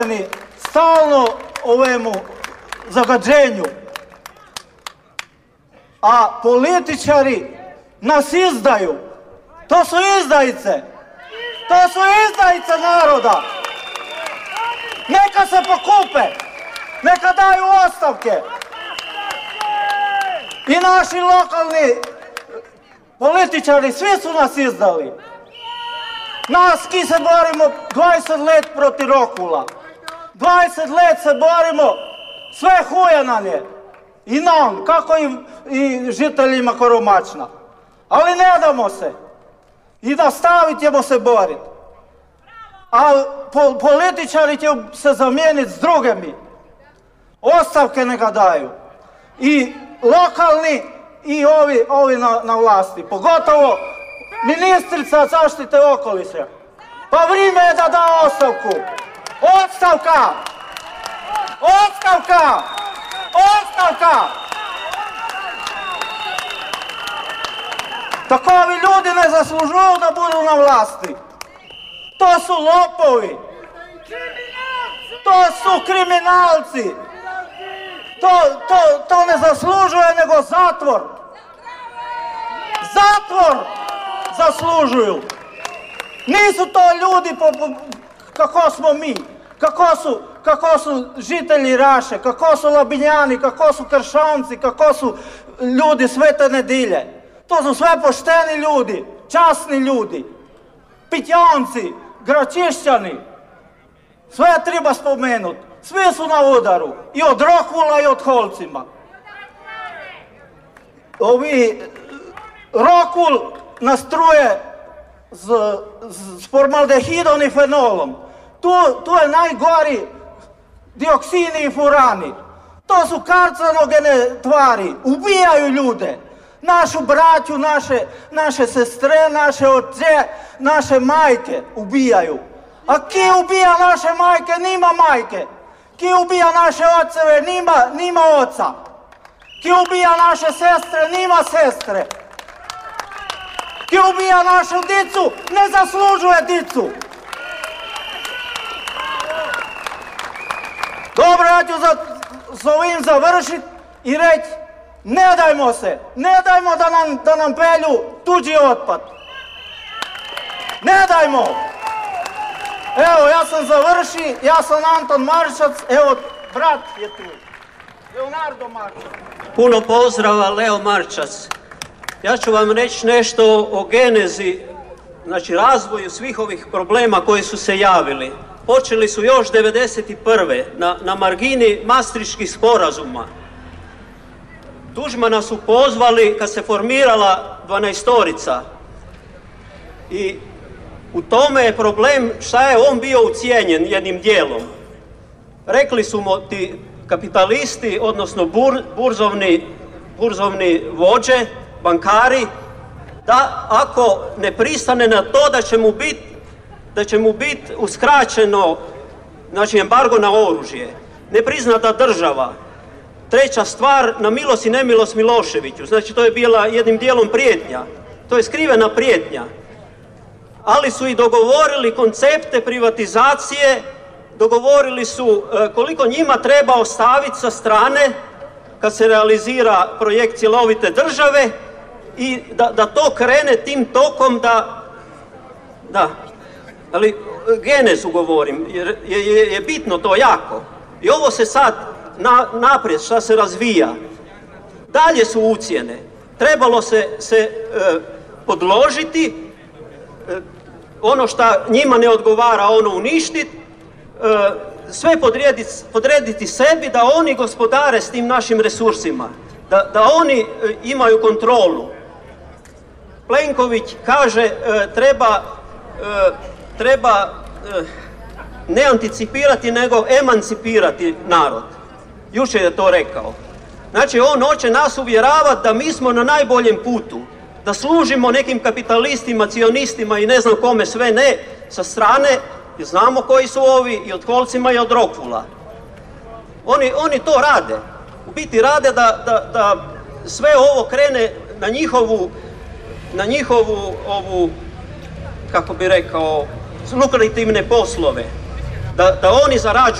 stalno ovemu zagađenju, a političari nas izdaju. To su izdajice. To su izdajice naroda. Neka se pokupe, neka daju ostavke. I naši lokalni političari, svi su nas izdali. Nas ki se borimo 20 let protiv Rokula. 20 let se borimo, sve huje nam je. I nam, kako i žiteljima Koromačna. Ali ne damo se. I nastavit ćemo se boriti. A političari će se zamijeniti s drugimi. Ostavke neka daju. I lokalni i ovi na vlasti. Pogotovo ministrica zaštite okoliša. Pa vrijeme je da da ostavku. Ostavka! Ostavka! Ostavka! Takovi ljudi ne zaslužuju da budu na vlasti. To su lopovi. To su kriminalci. To ne zaslužuje nego zatvor. Zatvor zaslužuju. Nisu to ljudi kako smo mi, kako su žitelji Raše, kako su Labinjani, kako su Kršanci, kako su ljudi Svete Nedilje. To su sve pošteni ljudi, časni ljudi, Pitjanci, Gračišćani. Sve treba spomenuti. Svi su na udaru. I od Rokula i od Holcima. Rokul nastruje s formaldehidom i fenolom. Tu je najgori dioksini i furani. To su karcinogene tvari. Ubijaju ljude. Našu braću, naše sestre, naše oče, naše majke ubijaju. A ki ubija naše majke, nima majke. Ki ubija naše oceve, nima oca. Ki ubija naše sestre, nima sestre. Ki ubija našu dicu, ne zaslužuje dicu. Dobro, ja ću s ovim završiti i reći, ne dajmo se, ne dajmo da nam pelju tuđi otpad. Ne dajmo. Evo, ja sam završio, ja sam Anton Marčac, evo, brat je tu. Leonardo Marčac. Puno pozdrava, Leo Marčac. Ja ću vam reći nešto o genezi, znači razvoju svih ovih problema koji su se javili. Počeli su još 1991. na margini Maastrichtskih sporazuma. Tuđmana su pozvali kad se formirala 12-torica. I u tome je problem šta je on bio ucijenjen jednim dijelom. Rekli su mu ti kapitalisti, odnosno burzovni vođe, bankari, da ako ne pristane na to da će mu biti uskraćeno, znači embargo na oružje, nepriznata država. Treća stvar, na milost i nemilost Miloševiću, znači to je bila jednim dijelom prijetnja, to je skrivena prijetnja. Ali su i dogovorili koncepte privatizacije, dogovorili su koliko njima treba ostaviti sa strane kad se realizira projekt cjelovite države i da to krene tim tokom da, ali genezu govorim, jer je bitno to jako. I ovo se sad naprijed šta se razvija, dalje su ucjene, trebalo se podložiti, ono šta njima ne odgovara ono uništiti, sve podrediti sebi da oni gospodare s tim našim resursima, da oni imaju kontrolu. Plenković kaže treba ne anticipirati nego emancipirati narod. Jučer je to rekao. Znači on hoće nas uvjeravati da mi smo na najboljem putu, da služimo nekim kapitalistima, cionistima i ne znam kome sve ne sa strane, jer znamo koji su ovi i od Holcima i od Rokula. Oni to rade. U biti rade da sve ovo krene na njihovu kako bi rekao, lukrativne poslove. da oni zarađuju